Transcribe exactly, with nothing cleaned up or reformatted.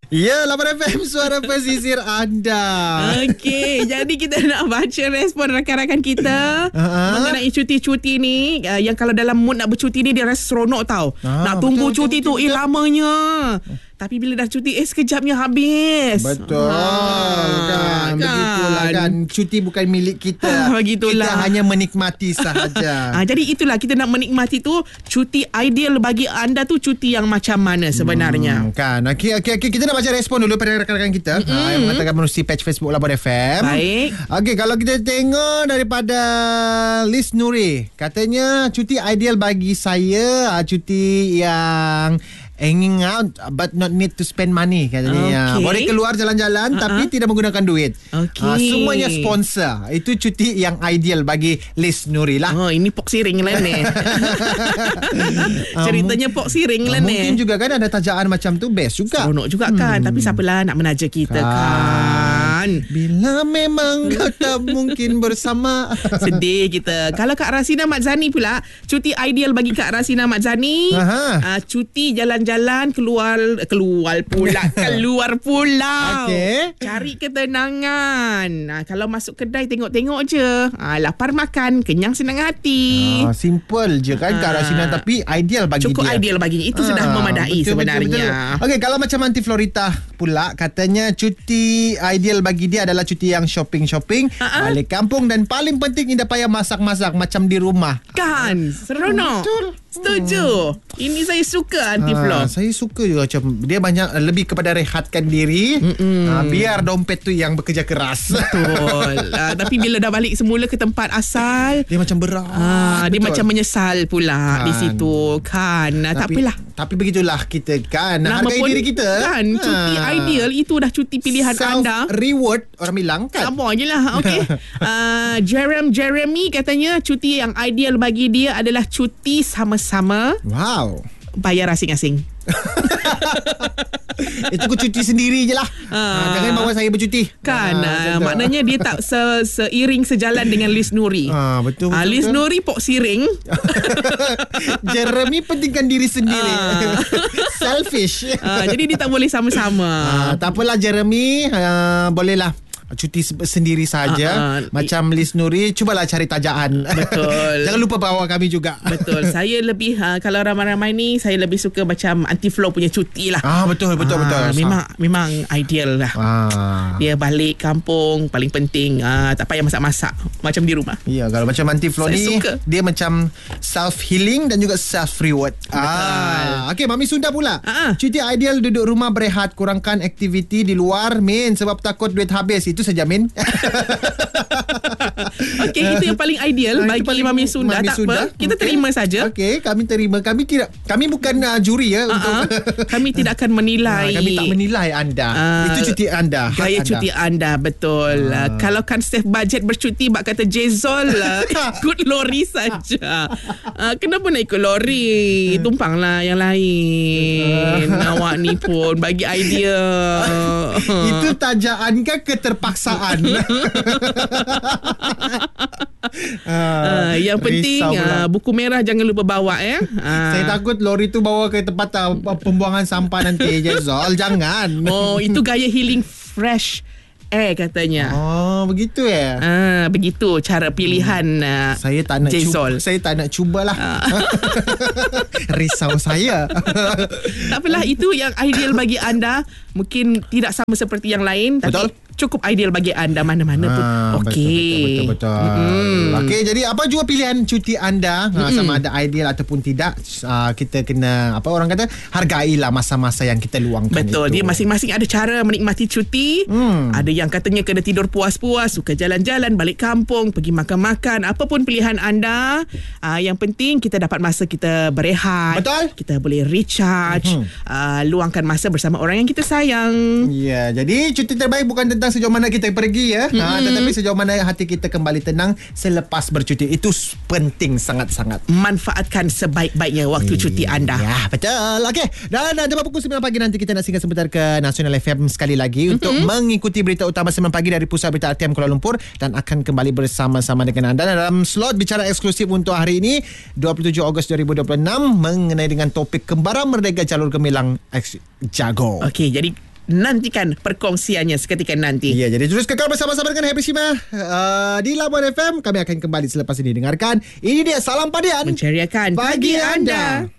Ya, lapan F M, suara pesisir anda. Okey, jadi kita nak baca respon rakan-rakan kita uh-huh. mengenai cuti-cuti ni. uh, Yang kalau dalam mood nak bercuti ni, dia rasa seronok tau. ah, Nak tunggu betul, cuti betul, tu betul, Eh betul. lamanya. Tapi bila dah cuti, eh sekejapnya habis. Betul ha, kan? kan Begitulah kan. Cuti bukan milik kita. Begitulah. Kita hanya menikmati sahaja. ha, Jadi itulah, kita nak menikmati tu. Cuti ideal bagi anda tu cuti yang macam mana sebenarnya. hmm, Kan okay, okay, okay. Kita nak baca respon dulu pada rakan-rakan kita mm-hmm. ha, yang mengatakan menerusi page Facebook Lapan F M. Baik. Okey, kalau kita tengok daripada Liz Nuri, katanya cuti ideal bagi saya, cuti yang hanging out but not need to spend money, katanya. Okay. Boleh keluar jalan-jalan uh-huh. tapi tidak menggunakan duit. Okay. Uh, semuanya sponsor. Itu cuti yang ideal bagi Liz Nuri lah. Oh, ini pok siring lah ni. Ceritanya pok siring lah uh, ni. Mungkin juga kan ada tajaan macam tu, best juga. Seronok juga kan. Hmm. Tapi siapalah nak menaja kita kan. kan. Bila memang kau tak mungkin bersama. Sedih kita. Kalau Kak Rasina Mat Zani pula, cuti ideal bagi Kak Rasina Mat Zani, uh, cuti jalan-jalan keluar keluar pula keluar pulau. Okay. Cari ketenangan. Uh, kalau masuk kedai tengok-tengok je. Uh, lapar makan, kenyang senang hati. Uh, simple je kan uh, Kak Rasina, tapi ideal bagi cukup dia. Cukup ideal bagi itu uh, sudah memadai betul, sebenarnya. Okey, kalau macam Aunty Florita pula, katanya cuti ideal bagi dia adalah cuti yang shopping-shopping, uh-huh. balik kampung, dan paling penting tidak payah masak-masak macam di rumah. Kan? Seronok. Betul. Setuju. Hmm. Ini saya suka Aunty ha, Flo. Saya suka juga macam dia banyak lebih kepada rehatkan diri. Ha, biar dompet tu yang bekerja keras. Betul. uh, tapi bila dah balik semula ke tempat asal, dia macam berat. Uh, dia macam menyesal pula kan. Di situ kan. Uh, tak apalah. Tapi begitulah kita kan. Nak hargai diri kita. Kan. Cuti ha. ideal itu dah cuti pilihan Self anda. Reward orang bilang kan. Sama je lah. Okay. uh, Jerem Jeremy katanya cuti yang ideal bagi dia adalah cuti sama-sama. Wow. Bayar asing-asing. Itu aku cuti sendiri je lah. ha, Jangan bawa saya bercuti. Kan ha, maknanya dia tak se- seiring sejalan dengan Liz Nuri. ha, Betul, betul, ha, Liz betul. Nuri pok siring. Jeremy pentingkan diri sendiri. ha. Selfish. ha, Jadi dia tak boleh sama-sama. ha, Tak apalah Jeremy, ha, bolehlah cuti sendiri saja. uh, uh, Macam Liz Nuri, cubalah cari tajaan. Betul. Jangan lupa bawa kami juga. Betul. Saya lebih uh, kalau ramai-ramai ni, saya lebih suka macam Aunty Flo punya cuti lah. Ah betul betul uh, betul. Memang memang ideal lah. Ah. Dia balik kampung paling penting, uh, tak payah masak-masak macam di rumah. Ya, kalau macam Aunty Flo ni, suka. dia macam self healing dan juga self reward. Ah. Okey, Mami Sunda pula. Uh-huh. Cuti ideal duduk rumah berehat, kurangkan aktiviti di luar, Min, sebab takut duit habis. Itu saja, Min. Okey, itu yang paling ideal bagi paling Mami Sunda. Mami tak Sunda. Apa, kita okay. terima saja. Okey, kami terima. Kami tidak, kami bukan uh, juri ya. Uh-huh. Untuk kami tidak akan menilai. Uh, kami tak menilai anda. Uh, itu cuti anda. Gaya anda. cuti anda, betul. Uh. Uh, kalau kan safe budget bercuti, bak kata Jezol, uh, ikut lori saja. Uh, kenapa nak ikut lori? Tumpanglah yang lain. Uh. Awak ni pun bagi idea. Itu tajaan ke keterpaksaan? Uh, yang penting uh, buku merah jangan lupa bawa ya. Uh. Saya takut lori tu bawa ke tempat uh, pembuangan sampah nanti. Jezol, jangan. Oh, itu gaya healing fresh air katanya. Oh, begitu ya. Ah, begitu cara pilihan uh, saya tak nak Jezol. Cuba, saya tak nak cubalah. Ah. Risau saya. Tak apalah, itu yang ideal bagi anda. Mungkin tidak sama seperti yang lain, tapi betul? Cukup ideal bagi anda mana-mana pun. Ah, okey. Betul, betul, betul. Mm-hmm. Okey, jadi apa jua pilihan cuti anda, mm-hmm. sama ada ideal ataupun tidak, uh, kita kena, apa orang kata, hargailah masa-masa yang kita luangkan. Betul, itu. Dia masing-masing ada cara menikmati cuti. Mm. Ada yang katanya kena tidur puas-puas, suka jalan-jalan, balik kampung, pergi makan-makan, apapun pilihan anda. Uh, yang penting kita dapat masa kita berehat. Betul. Kita boleh recharge, mm-hmm. uh, luangkan masa bersama orang yang kita sayang. Ya, jadi cuti terbaik bukan tentang sejauh mana kita pergi ya, mm-hmm. ha, tetapi sejauh mana hati kita kembali tenang selepas bercuti. Itu penting sangat-sangat. Manfaatkan sebaik-baiknya waktu e, cuti anda. Ya, betul. Okey, dan jam pukul sembilan pagi nanti kita nak singgah sebentar ke Nasional F M sekali lagi mm-hmm. untuk mengikuti berita utama sembilan pagi dari Pusat Berita R T M Kuala Lumpur, dan akan kembali bersama-sama dengan anda dalam slot bicara eksklusif untuk hari ini dua puluh tujuh Ogos dua ribu dua puluh enam mengenai dengan topik Kembara Merdeka Jalur Gemilang X Jago. Okey, jadi nantikan perkongsiannya seketika nanti. Ya, jadi terus kekal bersama-sama dengan Happy Shima uh, di Labuan F M. Kami akan kembali selepas ini. Dengarkan, ini dia Salam Padian, menceriakan pagi anda.